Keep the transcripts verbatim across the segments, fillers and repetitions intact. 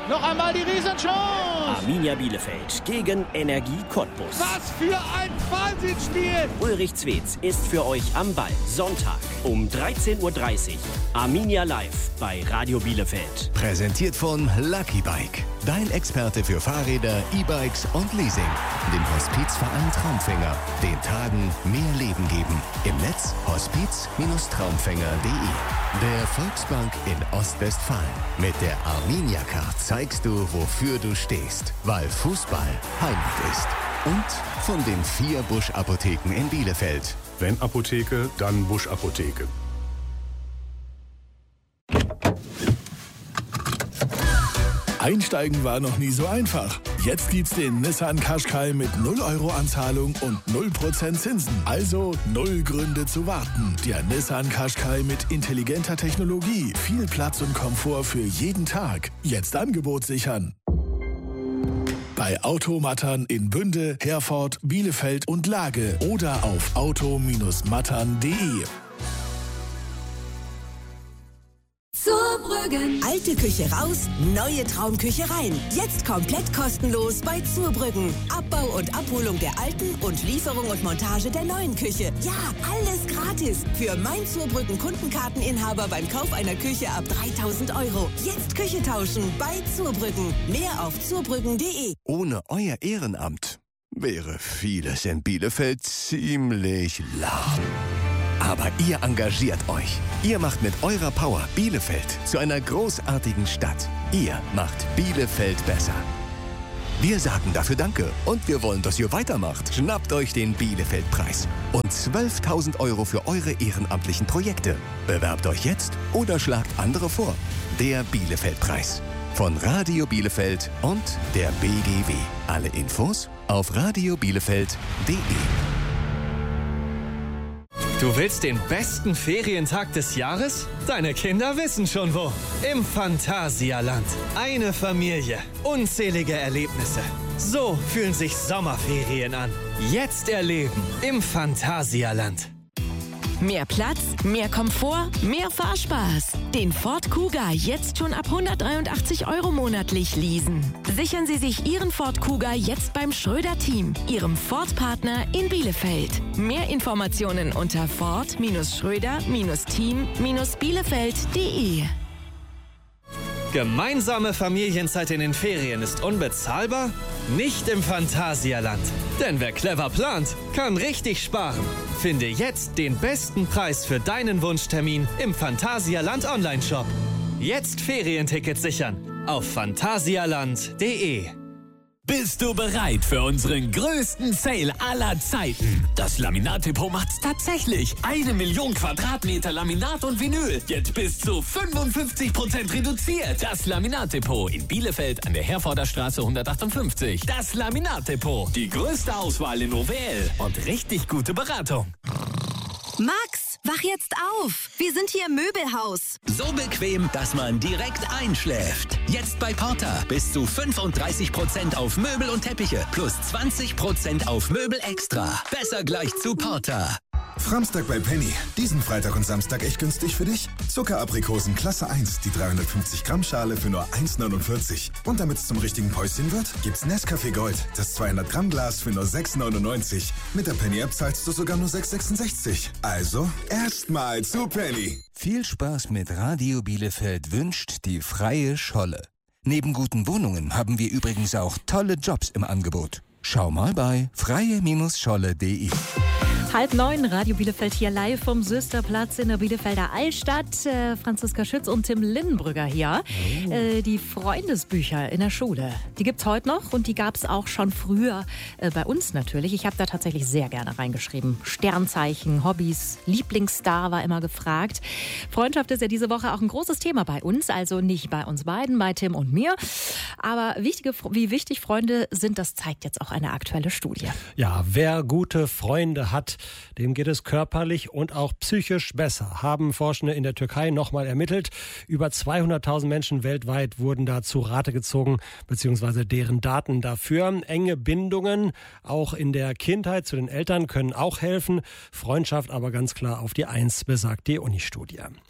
Noch einmal die Riesenchance. Arminia Bielefeld gegen Energie Cottbus. Was für ein Wahnsinnsspiel. Ulrich Zwetz ist für euch am Ball. Sonntag um dreizehn Uhr dreißig. Arminia Live bei Radio Bielefeld. Präsentiert von Lucky Bike. Dein Experte für Fahrräder, E-Bikes und Leasing. Dem Hospizverein Traumfänger. Den Tagen mehr Leben geben. Im Netz hospiz Traumfänger punkt de. Der Volksbank in Ostwestfalen. Mit der Arminia Card zeigst du, wofür du stehst. Weil Fußball Heimat ist. Und von den vier Busch-Apotheken in Bielefeld. Wenn Apotheke, dann Busch-Apotheke. Einsteigen war noch nie so einfach. Jetzt gibt's den Nissan Qashqai mit null Euro Anzahlung und null Prozent Zinsen. Also null Gründe zu warten. Der Nissan Qashqai mit intelligenter Technologie, viel Platz und Komfort für jeden Tag. Jetzt Angebot sichern. Bei Automattern in Bünde, Herford, Bielefeld und Lage oder auf auto mattern punkt de. Zurbrüggen. Alte Küche raus, neue Traumküche rein. Jetzt komplett kostenlos bei Zurbrüggen. Abbau und Abholung der alten und Lieferung und Montage der neuen Küche. Ja, alles gratis. Für mein Zurbrüggen Kundenkarteninhaber beim Kauf einer Küche ab dreitausend Euro. Jetzt Küche tauschen bei Zurbrüggen. Mehr auf zurbrüggen punkt de. Ohne euer Ehrenamt wäre vieles in Bielefeld ziemlich lahm. Aber ihr engagiert euch. Ihr macht mit eurer Power Bielefeld zu einer großartigen Stadt. Ihr macht Bielefeld besser. Wir sagen dafür Danke und wir wollen, dass ihr weitermacht. Schnappt euch den Bielefeld-Preis und zwölftausend Euro für eure ehrenamtlichen Projekte. Bewerbt euch jetzt oder schlagt andere vor. Der Bielefeld-Preis von Radio Bielefeld und der B G W. Alle Infos auf radio bielefeld punkt de. Du willst den besten Ferientag des Jahres? Deine Kinder wissen schon wo. Im Phantasialand. Eine Familie. Unzählige Erlebnisse. So fühlen sich Sommerferien an. Jetzt erleben im Phantasialand. Mehr Platz, mehr Komfort, mehr Fahrspaß. Den Ford Kuga jetzt schon ab hundertdreiundachtzig Euro monatlich leasen. Sichern Sie sich Ihren Ford Kuga jetzt beim Schröder-Team, Ihrem Ford-Partner in Bielefeld. Mehr Informationen unter ford-schröder-team bielefeld punkt de. Gemeinsame Familienzeit in den Ferien ist unbezahlbar? Nicht im Phantasialand. Denn wer clever plant, kann richtig sparen. Finde jetzt den besten Preis für deinen Wunschtermin im Phantasialand Online-Shop. Jetzt Ferientickets sichern auf phantasialand punkt de. Bist du bereit für unseren größten Sale aller Zeiten? Das Laminat-Depot macht's tatsächlich. Eine Million Quadratmeter Laminat und Vinyl. Jetzt bis zu fünfundfünfzig Prozent reduziert. Das Laminat-Depot in Bielefeld an der Herforder Straße hundertachtundfünfzig. Das Laminat-Depot. Die größte Auswahl in O W L und richtig gute Beratung. Max, wach jetzt auf. Wir sind hier im Möbelhaus. So bequem, dass man direkt einschläft. Jetzt bei Porter. Bis zu fünfunddreißig Prozent auf Möbel und Teppiche. Plus zwanzig Prozent auf Möbel extra. Besser gleich zu Porter. Framstag bei Penny. Diesen Freitag und Samstag echt günstig für dich. Zuckeraprikosen Klasse eins, die dreihundertfünfzig Gramm Schale für nur eins neunundvierzig. Und damit es zum richtigen Päuschen wird, gibt's Nescafé Gold, das zweihundert Gramm Glas für nur sechs neunundneunzig. Mit der Penny App zahlst du sogar nur sechs sechsundsechzig. Also, erstmal zu Penny. Viel Spaß mit Radio Bielefeld wünscht die Freie Scholle. Neben guten Wohnungen haben wir übrigens auch tolle Jobs im Angebot. Schau mal bei freie Scholle punkt de. Halb neun, Radio Bielefeld hier live vom Sösterplatz in der Bielefelder Altstadt. Äh, Franziska Schütz und Tim Linnenbrügger hier. Oh. Äh, die Freundesbücher in der Schule, die gibt's heute noch und die gab's auch schon früher äh, bei uns natürlich. Ich habe da tatsächlich sehr gerne reingeschrieben. Sternzeichen, Hobbys, Lieblingsstar war immer gefragt. Freundschaft ist ja diese Woche auch ein großes Thema bei uns, also nicht bei uns beiden, bei Tim und mir. Aber wichtige, wie wichtig Freunde sind, das zeigt jetzt auch eine aktuelle Studie. Ja, wer gute Freunde hat, dem geht es körperlich und auch psychisch besser, haben Forschende in der Türkei nochmal ermittelt. Über zweihunderttausend Menschen weltweit wurden da zu Rate gezogen, beziehungsweise deren Daten dafür. Enge Bindungen, auch in der Kindheit zu den Eltern, können auch helfen. Freundschaft aber ganz klar auf die Eins, besagt die Uni-Studie.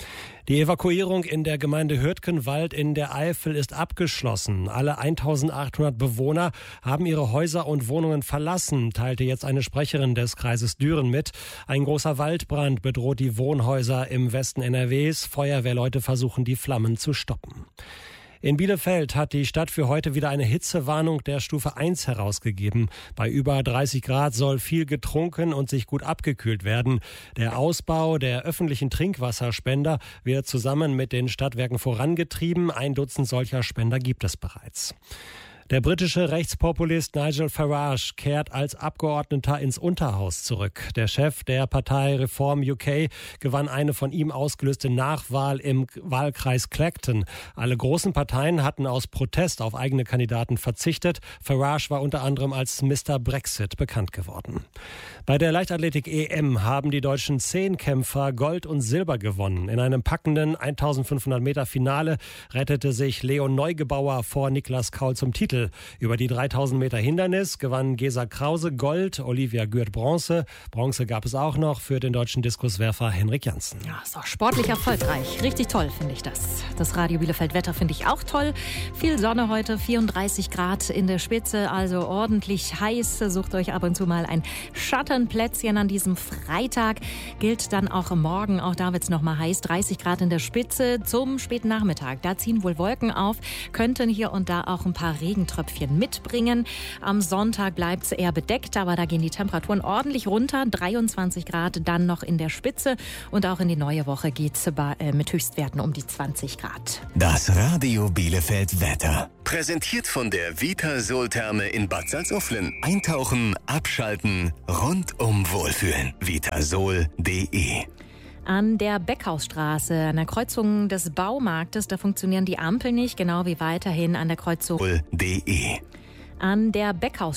Die Evakuierung in der Gemeinde Hürtgenwald in der Eifel ist abgeschlossen. Alle eintausendachthundert Bewohner haben ihre Häuser und Wohnungen verlassen, teilte jetzt eine Sprecherin des Kreises Düren mit. Ein großer Waldbrand bedroht die Wohnhäuser im Westen N R Ws. Feuerwehrleute versuchen, die Flammen zu stoppen. In Bielefeld hat die Stadt für heute wieder eine Hitzewarnung der Stufe eins herausgegeben. Bei über dreißig Grad soll viel getrunken und sich gut abgekühlt werden. Der Ausbau der öffentlichen Trinkwasserspender wird zusammen mit den Stadtwerken vorangetrieben. Ein Dutzend solcher Spender gibt es bereits. Der britische Rechtspopulist Nigel Farage kehrt als Abgeordneter ins Unterhaus zurück. Der Chef der Partei Reform U K gewann eine von ihm ausgelöste Nachwahl im Wahlkreis Clacton. Alle großen Parteien hatten aus Protest auf eigene Kandidaten verzichtet. Farage war unter anderem als Mister Brexit bekannt geworden. Bei der Leichtathletik-E M haben die deutschen Zehnkämpfer Gold und Silber gewonnen. In einem packenden eintausendfünfhundert Meter Finale rettete sich Leon Neugebauer vor Niklas Kaul zum Titel. Über die dreitausend Meter Hindernis gewann Gesa Krause Gold, Olivia Gürt Bronze. Bronze gab es auch noch für den deutschen Diskuswerfer Henrik Janssen. Ja, ist auch sportlich erfolgreich. Richtig toll finde ich das. Das Radio Bielefeld Wetter finde ich auch toll. Viel Sonne heute, vierunddreißig Grad in der Spitze, also ordentlich heiß. Sucht euch ab und zu mal ein Schattenplätzchen an diesem Freitag. Gilt dann auch morgen, auch da wird es nochmal heiß. dreißig Grad in der Spitze zum späten Nachmittag. Da ziehen wohl Wolken auf, könnten hier und da auch ein paar Regentröpfchen mitbringen. Am Sonntag bleibt es eher bedeckt, aber da gehen die Temperaturen ordentlich runter. dreiundzwanzig Grad dann noch in der Spitze und auch in die neue Woche geht es äh, mit Höchstwerten um die zwanzig Grad. Das Radio Bielefeld Wetter. Präsentiert von der Vitasol-Therme in Bad Salzuflen. Eintauchen, abschalten, rundum wohlfühlen. vitasol punkt de. An der Beckhausstraße, an der Kreuzung des Baumarktes, da funktionieren die Ampeln nicht, genau wie weiterhin an der Kreuzung. De. An der Beckhaus